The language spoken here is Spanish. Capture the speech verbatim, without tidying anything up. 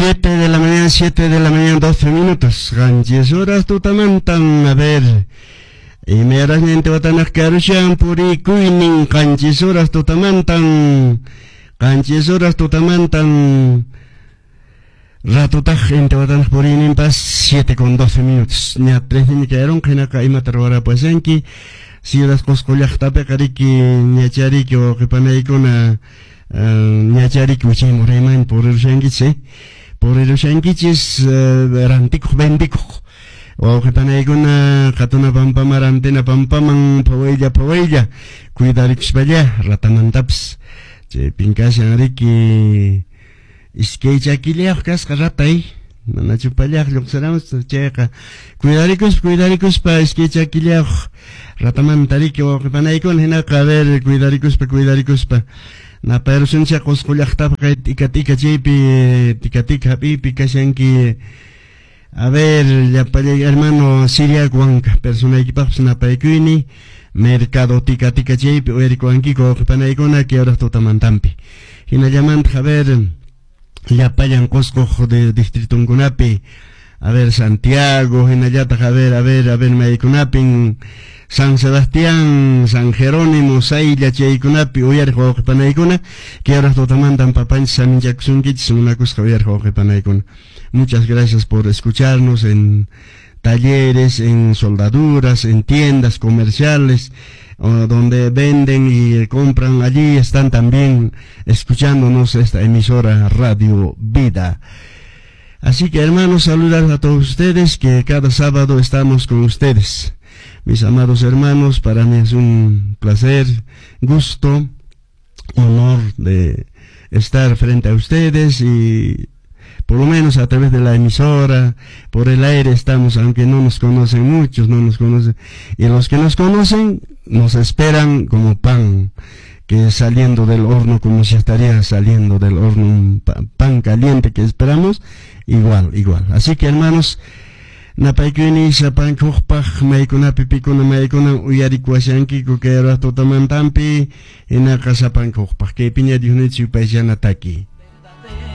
siete de la mañana, siete de la mañana, doce minutos. Ganches horas tutamantan, a ver. Y me harás niente batanas carushan puri kuinin. Ganches horas tutamantan. Ganches horas tutamantan. Ratutaj gente batanas purinin pas siete con doce minutos. Ni a tres ni quedaron que naka imatarora pues enki. Si las coscollas tape cariki ni a chariki o que panaikona. Ñachariki uchay morayman purirushankichis purirushankichis rantikuq bendikuq wawqipanaykuna qhatuna pampama rantina pampaman phawaylla phawaylla cuidarikuspalla ratamantapas chaypin kashan riki iskay chakillayuq kasqa ratay manachu pallaq lluqsiramus chayqa cuidarikus cuidarikuspa iskay chakillayuq ratamanta riki wawqipanaykuna hinaqa a ver cuidarikuspa cuidarikuspa na pero suncha coscollaqtaqa kay tika tika chaypi tika tika pipi kashanki a ver llapalla hermano Siriakuanka personaykipaqpas napaykuyni mercado tika tika chaypi uyarikuankiko qipanaykuna que ahora tutamantampi hinallamanta a ver llapallan cosco de distritunkunapi a ver Santiago hinallataq a ver a ver a ver maykunapin San Sebastián, San Jerónimo, Saylla, chaykunapi uyariq wawqipanaykuna que ahora totamantan papanchis saminchakusunkichis munakusqa uyariq wawqipanaykuna. Muchas gracias por escucharnos en talleres, en soldaduras, en tiendas comerciales, donde venden y compran, allí están también escuchándonos esta emisora Radio Vida. Así que hermanos, saludar a todos ustedes que cada sábado estamos con ustedes. Mis amados hermanos, para mí es un placer, gusto, honor de estar frente a ustedes y por lo menos a través de la emisora, por el aire estamos, aunque no nos conocen muchos, no nos conocen, y los que nos conocen nos esperan como pan, que saliendo del horno, como si estaría saliendo del horno un pan caliente que esperamos, igual, igual. Así que hermanos, napaykuyni sapankuqpaq maykunapi pikuna maykuna uyarikuwashankiku kay horas tutamantampi hinaqa sapankuqpaq kaypiña Diosninchik paysanataki.